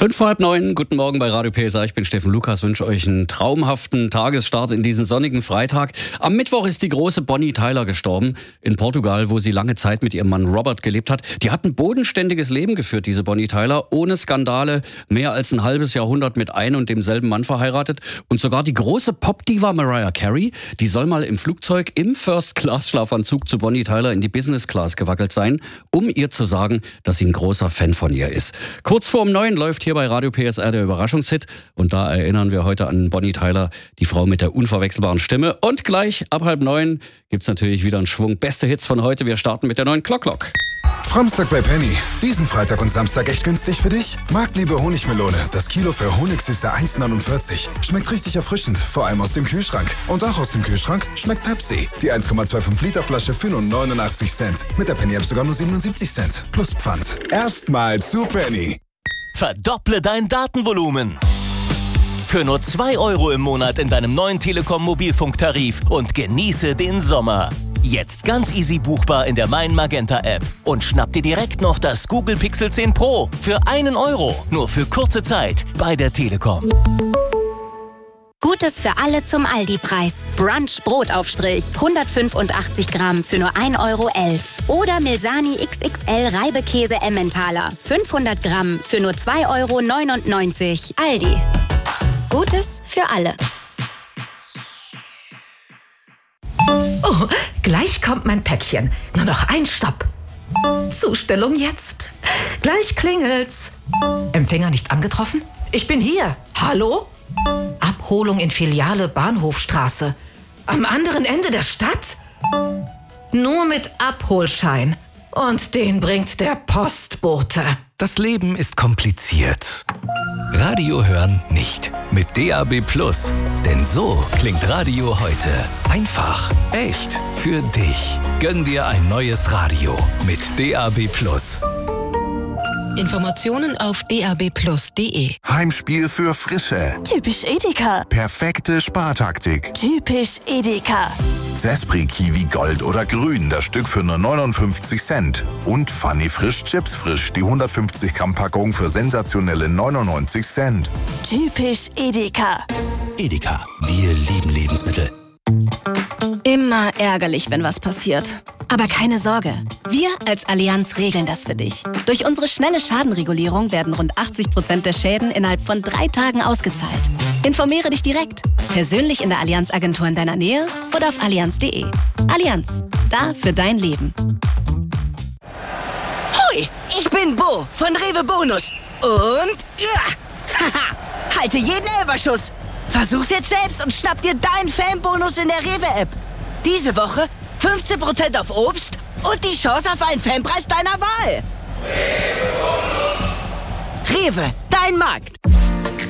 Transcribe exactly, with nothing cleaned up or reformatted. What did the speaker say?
Fünf vor halb neun, guten Morgen bei Radio P S A. Ich bin Steffen Lukas, wünsche euch einen traumhaften Tagesstart in diesen sonnigen Freitag. Am Mittwoch ist die große Bonnie Tyler gestorben in Portugal, wo sie lange Zeit mit ihrem Mann Robert gelebt hat. Die hat ein bodenständiges Leben geführt, diese Bonnie Tyler, ohne Skandale, mehr als ein halbes Jahrhundert mit ein und demselben Mann verheiratet. Und sogar die große Pop-Diva Mariah Carey, die soll mal im Flugzeug im First-Class-Schlafanzug zu Bonnie Tyler in die Business-Class gewackelt sein, um ihr zu sagen, dass sie ein großer Fan von ihr ist. Kurz vor um neun läuft hier bei Radio P S R der Überraschungshit. Und da erinnern wir heute an Bonnie Tyler, die Frau mit der unverwechselbaren Stimme. Und gleich ab halb neun gibt's natürlich wieder einen Schwung beste Hits von heute. Wir starten mit der neuen Clock Clock. Framstag bei Penny. Diesen Freitag und Samstag echt günstig für dich? Marktliebe Honigmelone. Das Kilo für Honigsüße eins neunundvierzig. Schmeckt richtig erfrischend, vor allem aus dem Kühlschrank. Und auch aus dem Kühlschrank schmeckt Pepsi. Die eins Komma fünfundzwanzig Liter Flasche für nur neunundachtzig Cent. Mit der Penny App sogar nur siebenundsiebzig Cent. Plus Pfand. Erstmal zu Penny. Verdopple dein Datenvolumen. Für nur zwei Euro im Monat in deinem neuen Telekom-Mobilfunktarif und genieße den Sommer. Jetzt ganz easy buchbar in der Mein Magenta App. Und schnapp dir direkt noch das Google Pixel zehn Pro für einen Euro. Nur für kurze Zeit bei der Telekom. Gutes für alle zum Aldi-Preis. Brunch Brotaufstrich, hundertfünfundachtzig Gramm für nur ein Euro elf. Oder Milsani X X L Reibekäse Emmentaler, fünfhundert Gramm für nur zwei Euro neunundneunzig. Aldi. Gutes für alle. Oh, gleich kommt mein Päckchen. Nur noch ein Stopp. Zustellung jetzt. Gleich klingelt's. Empfänger nicht angetroffen? Ich bin hier. Hallo? Abholung in Filiale Bahnhofstraße. Am anderen Ende der Stadt? Nur mit Abholschein. Und den bringt der Postbote. Das Leben ist kompliziert. Radio hören nicht. Mit D A B Plus. Denn so klingt Radio heute. Einfach, echt, für dich. Gönn dir ein neues Radio mit D A B Plus. Informationen auf d a b plus punkt d e. Heimspiel für Frische. Typisch Edeka. Perfekte Spartaktik. Typisch Edeka. Zespri Kiwi Gold oder Grün, das Stück für nur neunundfünfzig Cent. Und Funny Frisch Chips Frisch, die hundertfünfzig Gramm Packung für sensationelle neunundneunzig Cent. Typisch Edeka. Edeka, wir lieben Lebensmittel. Immer ärgerlich, wenn was passiert. Aber keine Sorge, wir als Allianz regeln das für dich. Durch unsere schnelle Schadenregulierung werden rund achtzig Prozent der Schäden innerhalb von drei Tagen ausgezahlt. Informiere dich direkt, persönlich in der Allianz-Agentur in deiner Nähe oder auf allianz punkt de. Allianz, da für dein Leben. Hoi, ich bin Bo von Rewe Bonus. Und ja, haha, halte jeden Elferschuss. Versuch's jetzt selbst und schnapp dir deinen Fanbonus in der Rewe-App. Diese Woche fünfzehn Prozent auf Obst und die Chance auf einen Fanpreis deiner Wahl. Rewe, dein Markt.